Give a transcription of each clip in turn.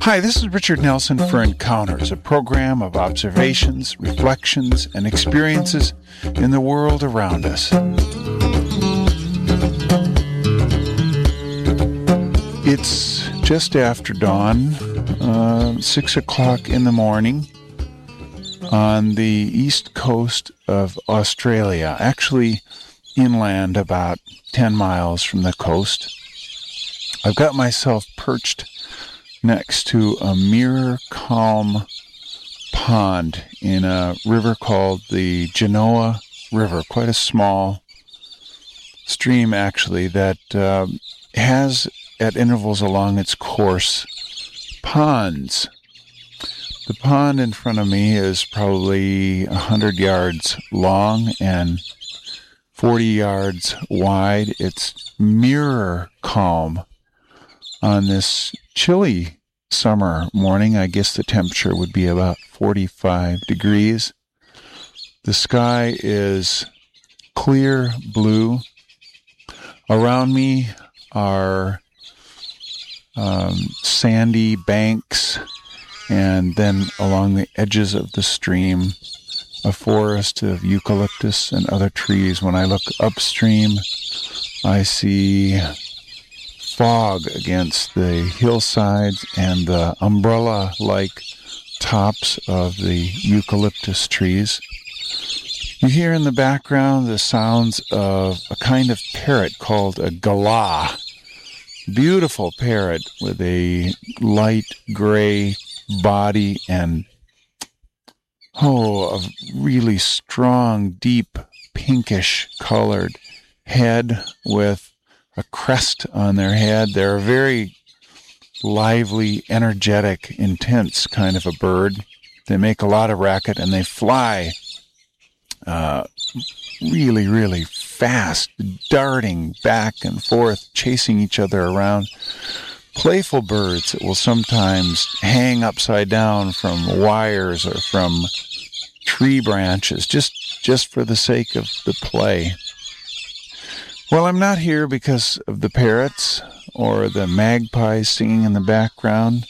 Hi, this is Richard Nelson for Encounters, a program of observations, reflections, and experiences in the world around us. It's just after dawn, 6 o'clock in the morning on the east coast of Australia, actually inland about 10 miles from the coast. I've got myself perched next to a mirror calm pond in a river called the Genoa River, quite a small stream actually that has at intervals along its course ponds. The pond in front of me is probably 100 yards long and 40 yards wide. It's mirror calm on this chilly summer morning. I guess the temperature would be about 45 degrees. The sky is clear blue. Around me are sandy banks, and then along the edges of the stream, a forest of eucalyptus and other trees. When I look upstream, I see fog against the hillsides and the umbrella-like tops of the eucalyptus trees. You hear in the background the sounds of a kind of parrot called a galah. Beautiful parrot with a light gray body and a really strong, deep, pinkish colored head with a crest on their head. They're a very lively, energetic, intense kind of a bird. They make a lot of racket and they fly really, really fast, darting back and forth, chasing each other around. Playful birds that will sometimes hang upside down from wires or from tree branches, just for the sake of the play. Well, I'm not here because of the parrots or the magpies singing in the background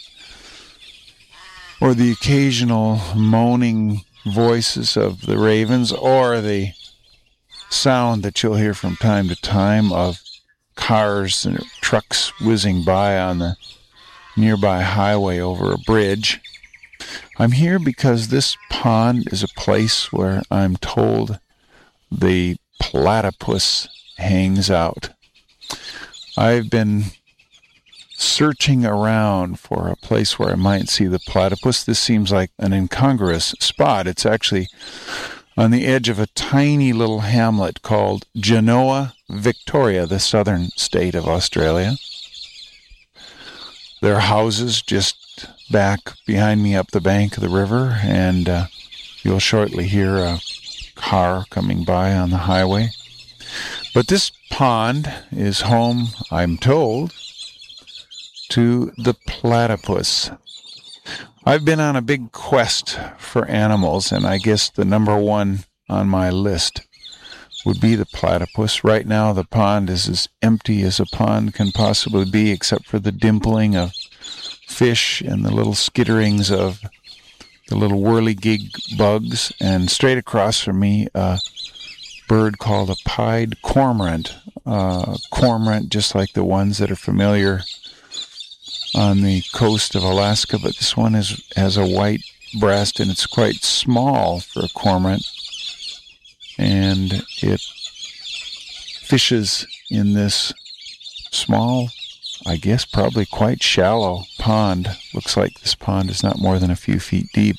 or the occasional moaning voices of the ravens or the sound that you'll hear from time to time of cars and trucks whizzing by on the nearby highway over a bridge. I'm here because this pond is a place where I'm told the platypus hangs out. I've been searching around for a place where I might see the platypus. This seems like an incongruous spot. It's actually on the edge of a tiny little hamlet called Genoa, Victoria, the southern state of Australia. There are houses just back behind me up the bank of the river, and you'll shortly hear a car coming by on the highway. But this pond is home, I'm told, to the platypus. I've been on a big quest for animals, and I guess the number one on my list would be the platypus. Right now, the pond is as empty as a pond can possibly be, except for the dimpling of fish and the little skitterings of the little whirligig bugs. And straight across from me, a bird called a pied cormorant. Cormorant, just like the ones that are familiar on the coast of Alaska, but this one has a white breast, and it's quite small for a cormorant, and it fishes in this small, I guess probably quite shallow pond. Looks like this pond is not more than a few feet deep.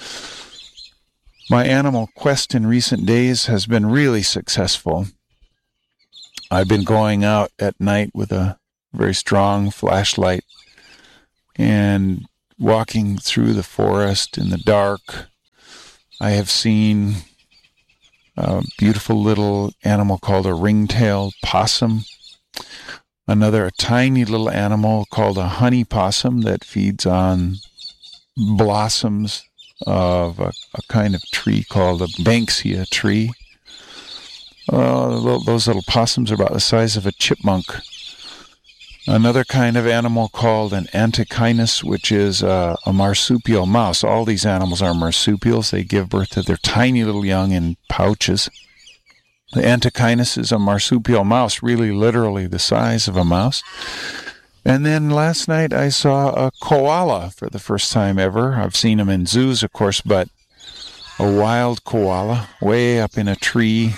My animal quest in recent days has been really successful. I've been going out at night with a very strong flashlight and walking through the forest in the dark. I have seen a beautiful little animal called a ring-tailed possum. A tiny little animal called a honey possum that feeds on blossoms of a kind of tree called a Banksia tree. Those little possums are about the size of a chipmunk. Another kind of animal called an antechinus, which is a marsupial mouse. All these animals are marsupials. They give birth to their tiny little young in pouches. The antechinus is a marsupial mouse, really literally the size of a mouse. And then last night I saw a koala for the first time ever. I've seen them in zoos, of course, but a wild koala way up in a tree,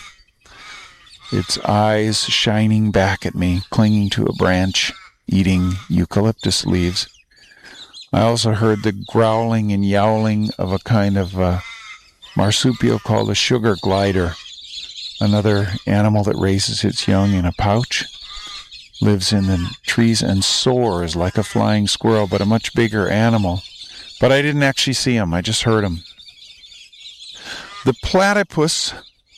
its eyes shining back at me, clinging to a branch, eating eucalyptus leaves. I also heard the growling and yowling of a kind of marsupial called a sugar glider, another animal that raises its young in a pouch, lives in the trees and soars like a flying squirrel, but a much bigger animal. But I didn't actually see him, I just heard him. The platypus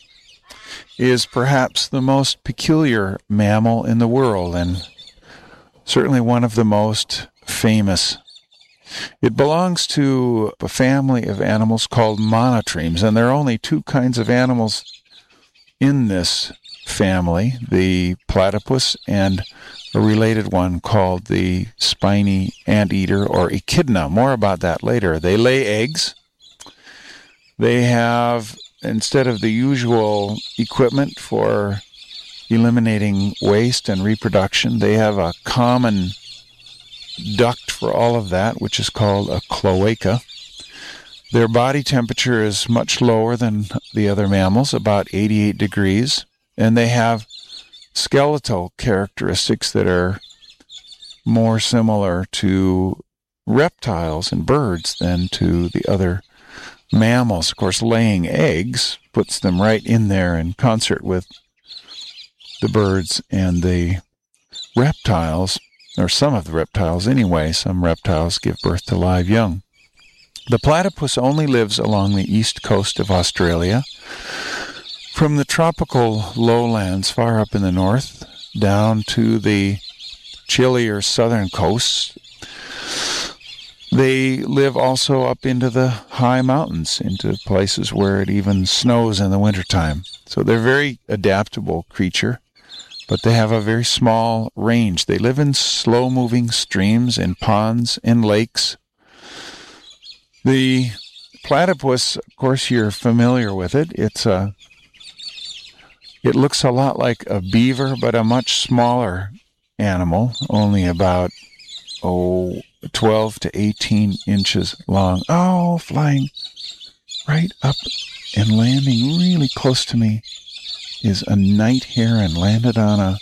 is perhaps the most peculiar mammal in the world, and certainly one of the most famous. It belongs to a family of animals called monotremes, and there are only two kinds of animals in this family, the platypus and a related one called the spiny anteater or echidna. More about that later. They lay eggs. They have, instead of the usual equipment for eliminating waste and reproduction, they have a common duct for all of that, which is called a cloaca. Their body temperature is much lower than the other mammals, about 88 degrees, and they have skeletal characteristics that are more similar to reptiles and birds than to the other mammals. Of course, laying eggs puts them right in there in concert with the birds and the reptiles, or some of the reptiles anyway. Some reptiles give birth to live young. The platypus only lives along the east coast of Australia, from the tropical lowlands far up in the north down to the chillier southern coasts. They live also up into the high mountains, into places where it even snows in the wintertime. So they're a very adaptable creature, but they have a very small range. They live in slow-moving streams, in ponds, in lakes. The platypus, of course, you're familiar with it. It looks a lot like a beaver, but a much smaller animal, only about 12 to 18 inches long. Oh, flying right up and landing really close to me is a night heron, landed on a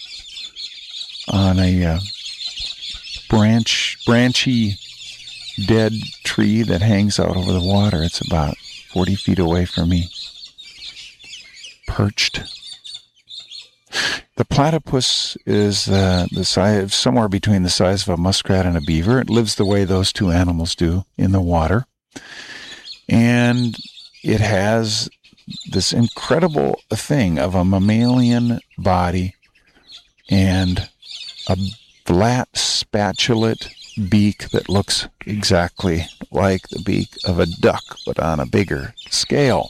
branchy dead tree that hangs out over the water. It's about 40 feet away from me, perched. The platypus is the size, somewhere between the size of a muskrat and a beaver. It lives the way those two animals do, in the water. And it has this incredible thing of a mammalian body and a flat, spatulate beak that looks exactly like the beak of a duck, but on a bigger scale.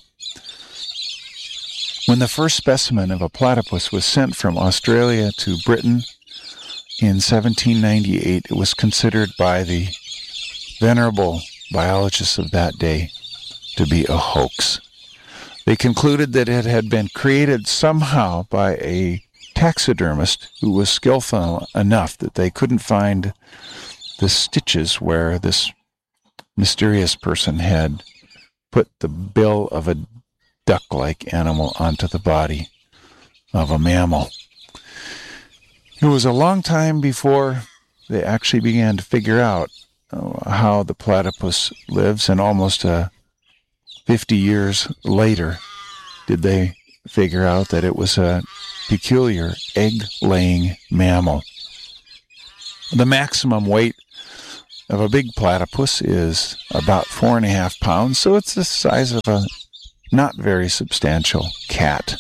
When the first specimen of a platypus was sent from Australia to Britain in 1798, it was considered by the venerable biologists of that day to be a hoax. They concluded that it had been created somehow by a taxidermist who was skillful enough that they couldn't find the stitches where this mysterious person had put the bill of a duck-like animal onto the body of a mammal. It was a long time before they actually began to figure out how the platypus lives, and almost 50 years later did they figure out that it was a peculiar egg-laying mammal. The maximum weight of a big platypus is about 4.5 pounds, so it's the size of a not very substantial cat.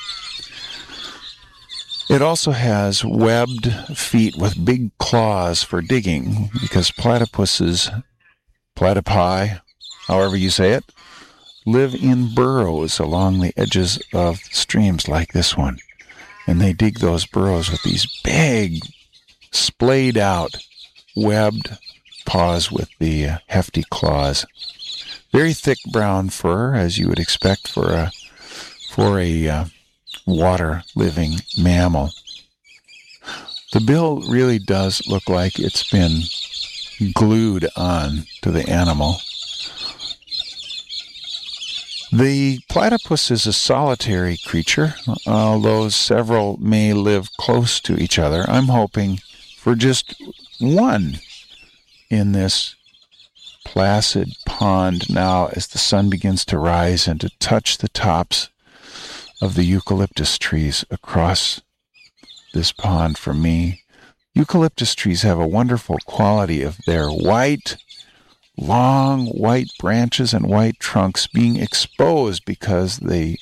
It also has webbed feet with big claws for digging, because platypuses, platypi, however you say it, live in burrows along the edges of streams like this one. And they dig those burrows with these big splayed out, webbed paws with the hefty claws. Very thick brown fur, as you would expect for a water-living mammal. The bill really does look like it's been glued on to the animal. The platypus is a solitary creature, although several may live close to each other. I'm hoping for just one in this placid pond now as the sun begins to rise and to touch the tops of the eucalyptus trees across this pond for me. Eucalyptus trees have a wonderful quality of their white, long white branches and white trunks being exposed because the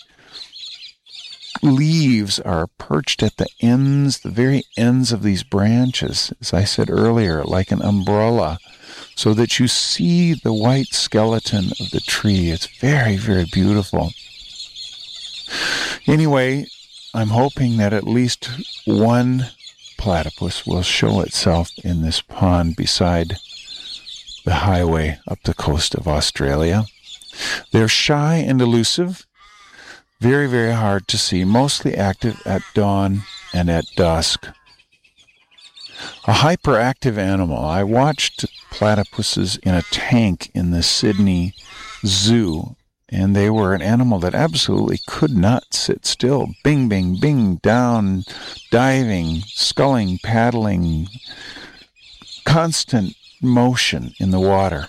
leaves are perched at the ends, the very ends of these branches, as I said earlier, like an umbrella, so that you see the white skeleton of the tree. It's very, very beautiful. Anyway, I'm hoping that at least one platypus will show itself in this pond beside the highway up the coast of Australia. They're shy and elusive, very, very hard to see, mostly active at dawn and at dusk. A hyperactive animal. I watched platypuses in a tank in the Sydney Zoo, and they were an animal that absolutely could not sit still. Bing, bing, bing, down, diving, sculling, paddling, constant motion in the water.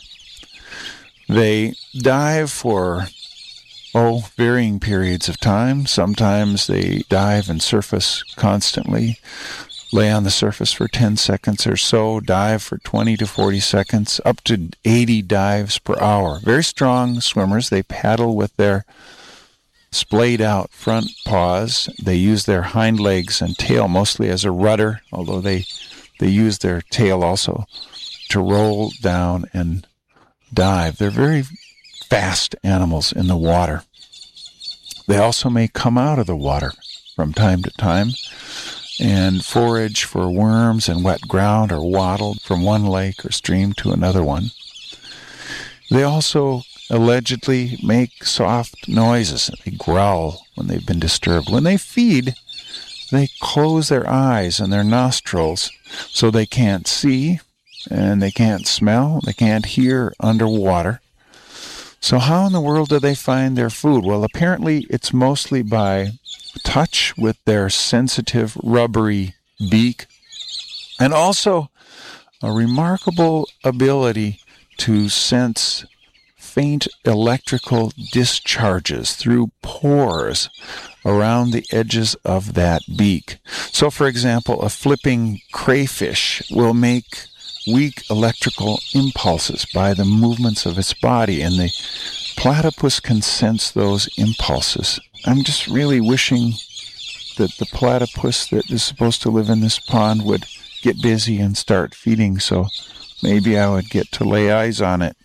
They dive for, varying periods of time. Sometimes they dive and surface constantly, lay on the surface for 10 seconds or so, dive for 20 to 40 seconds, up to 80 dives per hour. Very strong swimmers. They paddle with their splayed out front paws. They use their hind legs and tail mostly as a rudder, although they use their tail also to roll down and dive. They're very fast animals in the water. They also may come out of the water from time to time and forage for worms and wet ground or waddle from one lake or stream to another one. They also allegedly make soft noises. They growl when they've been disturbed. When they feed, they close their eyes and their nostrils so they can't see and they can't smell, they can't hear underwater. So how in the world do they find their food? Well, apparently it's mostly by touch with their sensitive, rubbery beak, and also a remarkable ability to sense faint electrical discharges through pores around the edges of that beak. So, for example, a flipping crayfish will make weak electrical impulses by the movements of its body, and the platypus can sense those impulses. I'm just really wishing that the platypus that is supposed to live in this pond would get busy and start feeding, so maybe I would get to lay eyes on it.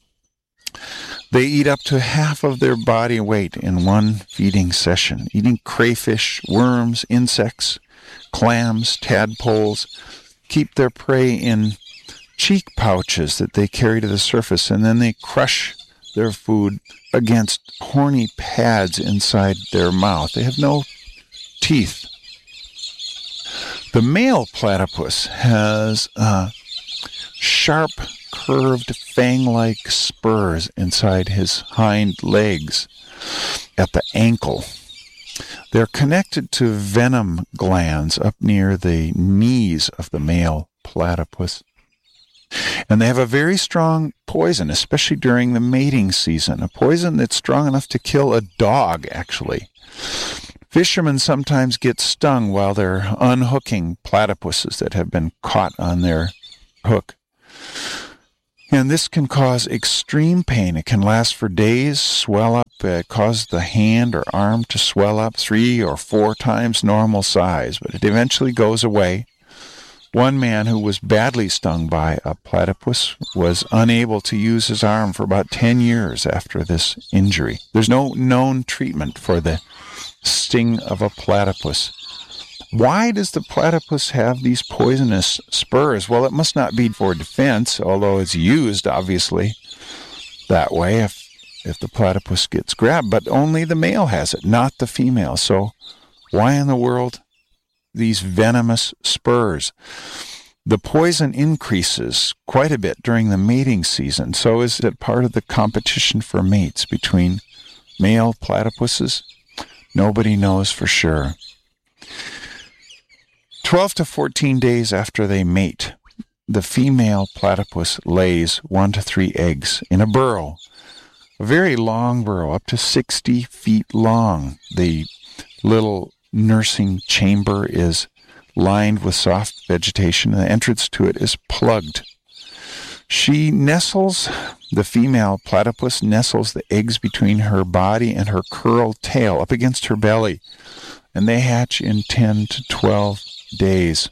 They eat up to half of their body weight in one feeding session, eating crayfish, worms, insects, clams, tadpoles, keep their prey in cheek pouches that they carry to the surface, and then they crush their food against horny pads inside their mouth. They have no teeth. The male platypus has sharp, curved, fang-like spurs inside his hind legs at the ankle. They're connected to venom glands up near the knees of the male platypus. And they have a very strong poison, especially during the mating season, a poison that's strong enough to kill a dog, actually. Fishermen sometimes get stung while they're unhooking platypuses that have been caught on their hook. And this can cause extreme pain. It can last for days, swell up, cause the hand or arm to swell up 3 or 4 times normal size, but it eventually goes away. One man who was badly stung by a platypus was unable to use his arm for about 10 years after this injury. There's no known treatment for the sting of a platypus. Why does the platypus have these poisonous spurs? Well, it must not be for defense, although it's used, obviously, that way if the platypus gets grabbed. But only the male has it, not the female. So why in the world these venomous spurs? The poison increases quite a bit during the mating season. So is it part of the competition for mates between male platypuses? Nobody knows for sure. 12 to 14 days after they mate, the female platypus lays 1 to 3 eggs in a burrow, a very long burrow, up to 60 feet long. The little nursing chamber is lined with soft vegetation, and the entrance to it is plugged. The female platypus nestles the eggs between her body and her curled tail up against her belly, and they hatch in 10 to 12 days.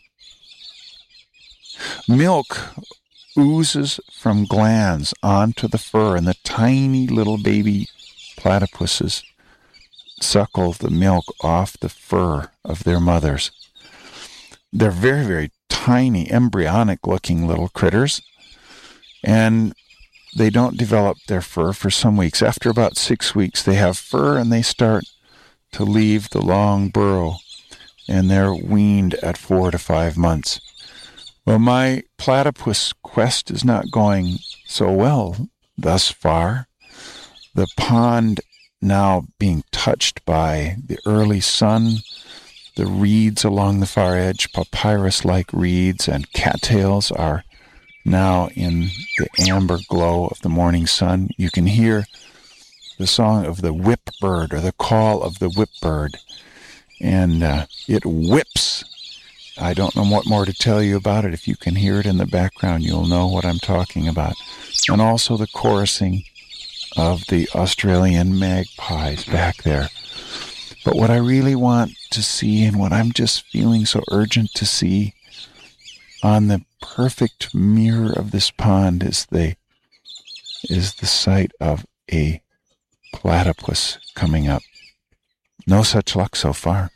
Milk oozes from glands onto the fur, and the tiny little baby platypuses suckle the milk off the fur of their mothers. They're very, very tiny, embryonic-looking little critters, and they don't develop their fur for some weeks. After about 6 weeks, they have fur, and they start to leave the long burrow, and they're weaned at 4 to 5 months. Well, my platypus quest is not going so well thus far. The pond now being touched by the early sun, the reeds along the far edge, papyrus-like reeds and cattails are now in the amber glow of the morning sun. You can hear the song of the whip bird, or the call of the whip bird, and it whips. I don't know what more to tell you about it. If you can hear it in the background, you'll know what I'm talking about. And also the chorusing of the Australian magpies back there. But what I really want to see, and what I'm just feeling so urgent to see on the perfect mirror of this pond, is the sight of a platypus coming up. No such luck so far.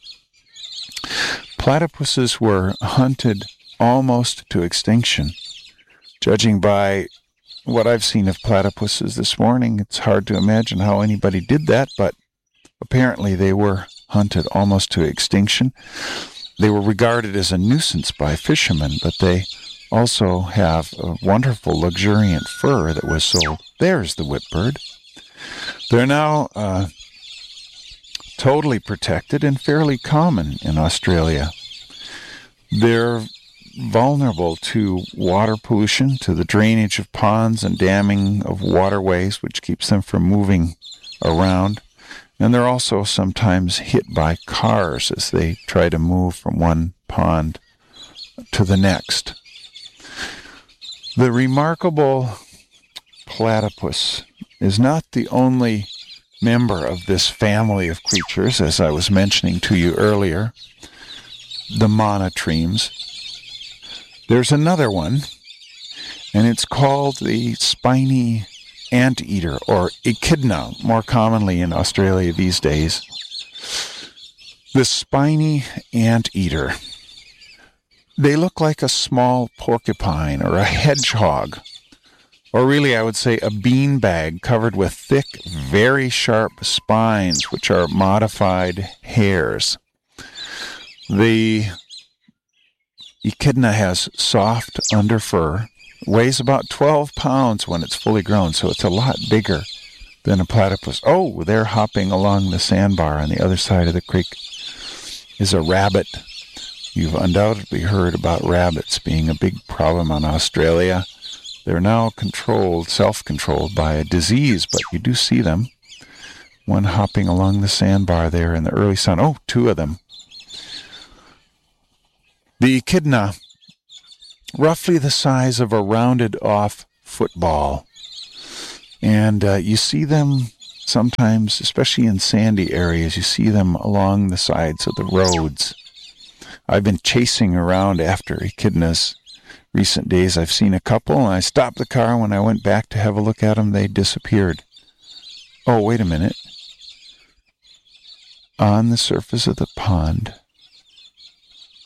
Platypuses were hunted almost to extinction. Judging by what I've seen of platypuses this morning, it's hard to imagine how anybody did that, but apparently they were hunted almost to extinction. They were regarded as a nuisance by fishermen, but they also have a wonderful luxuriant fur that was sold. There's the whipbird. They're now totally protected and fairly common in Australia. They're vulnerable to water pollution, to the drainage of ponds and damming of waterways, which keeps them from moving around. And they're also sometimes hit by cars as they try to move from one pond to the next. The remarkable platypus is not the only member of this family of creatures, as I was mentioning to you earlier, the monotremes. There's another one, and it's called the spiny anteater, or echidna, more commonly in Australia these days. The spiny anteater. They look like a small porcupine or a hedgehog, or really I would say a beanbag covered with thick, very sharp spines, which are modified hairs. The echidna has soft underfur, weighs about 12 pounds when it's fully grown, so it's a lot bigger than a platypus. Oh, they're hopping along the sandbar on the other side of the creek is a rabbit. You've undoubtedly heard about rabbits being a big problem in Australia. They're now self-controlled by a disease, but you do see them. One hopping along the sandbar there in the early sun. Oh, 2 of them. The echidna, roughly the size of a rounded-off football. And you see them sometimes, especially in sandy areas, you see them along the sides of the roads. I've been chasing around after echidnas recent days. I've seen a couple, and I stopped the car. When I went back to have a look at them, they disappeared. Oh, wait a minute. On the surface of the pond,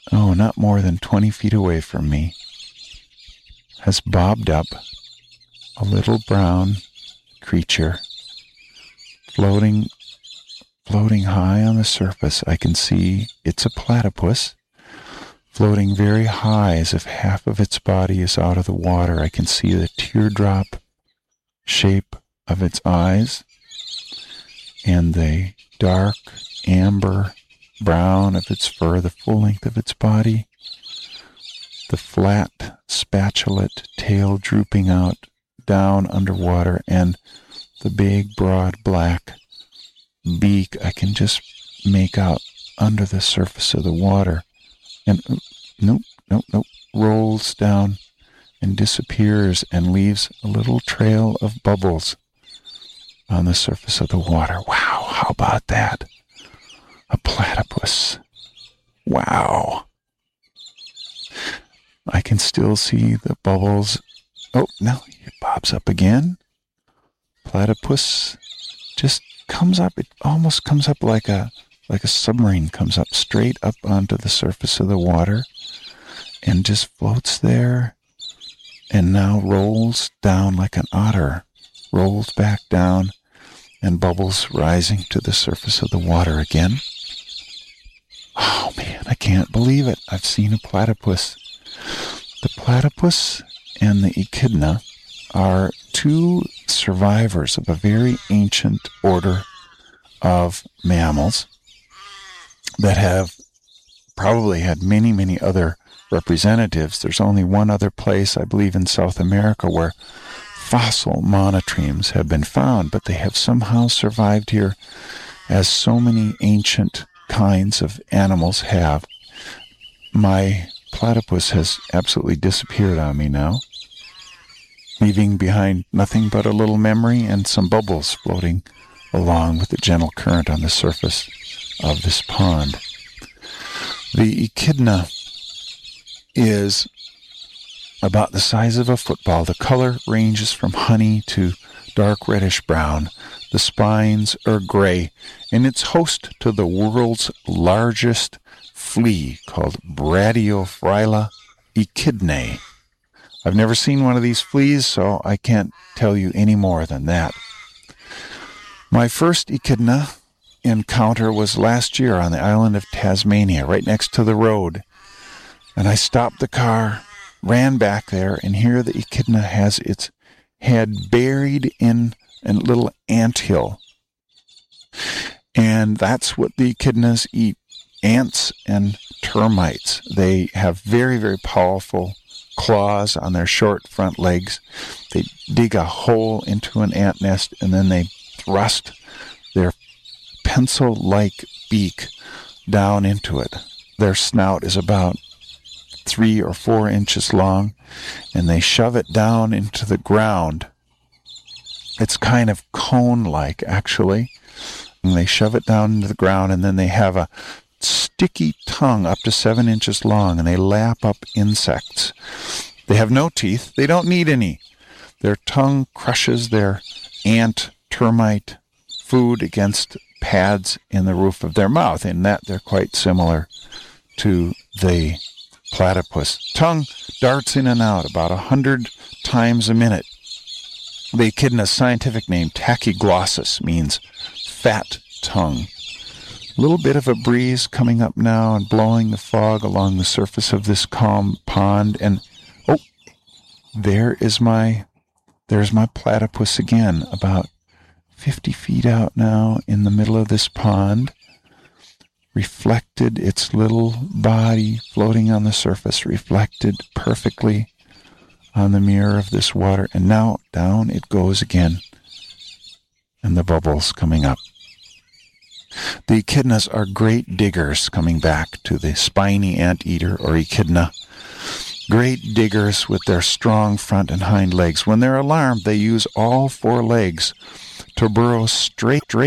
not more than 20 feet away from me, has bobbed up a little brown creature floating high on the surface. I can see it's a platypus floating very high as if half of its body is out of the water. I can see the teardrop shape of its eyes and the dark amber brown of its fur, the full length of its body, the flat spatulate tail drooping out down underwater, and the big broad black beak I can just make out under the surface of the water. And nope, rolls down and disappears and leaves a little trail of bubbles on the surface of the water. Wow, how about that? A platypus. Wow. I can still see the bubbles. Oh, now it bobs up again. Platypus just comes up. It almost comes up like a submarine, comes up straight up onto the surface of the water and just floats there and now rolls down like an otter, rolls back down and bubbles rising to the surface of the water again. Oh man, I can't believe it. I've seen a platypus. The platypus and the echidna are two survivors of a very ancient order of mammals that have probably had many, many other representatives. There's only one other place, I believe, in South America where fossil monotremes have been found, but they have somehow survived here as so many ancient kinds of animals have. My platypus has absolutely disappeared on me now, leaving behind nothing but a little memory and some bubbles floating along with the gentle current on the surface of this pond. The echidna is about the size of a football. The color ranges from honey to dark reddish brown. The spines are gray, and it's host to the world's largest flea called Bradyophylla echidnae. I've never seen one of these fleas, so I can't tell you any more than that. My first echidna encounter was last year on the island of Tasmania, right next to the road. And I stopped the car, ran back there, and here the echidna has its head buried in a little anthill. And that's what the echidnas eat, ants and termites. They have very, very powerful claws on their short front legs. They dig a hole into an ant nest, and then they thrust their pencil-like beak down into it. Their snout is about 3 or 4 inches long, and they shove it down into the ground. It's kind of cone-like, actually. And they shove it down into the ground, and then they have a sticky tongue up to 7 inches long, and they lap up insects. They have no teeth. They don't need any. Their tongue crushes their ant, termite food against pads in the roof of their mouth. In that, they're quite similar to the platypus. Tongue darts in and out about 100 times a minute. The echidna's scientific name, tachyglossus, means fat tongue. A little bit of a breeze coming up now and blowing the fog along the surface of this calm pond. And, oh, there's my platypus again, about 50 feet out now in the middle of this pond. Reflected, its little body floating on the surface, reflected perfectly on the mirror of this water. And now down it goes again. And the bubbles coming up. The echidnas are great diggers, coming back to the spiny anteater or echidna. Great diggers with their strong front and hind legs. When they're alarmed, they use all 4 legs to burrow straight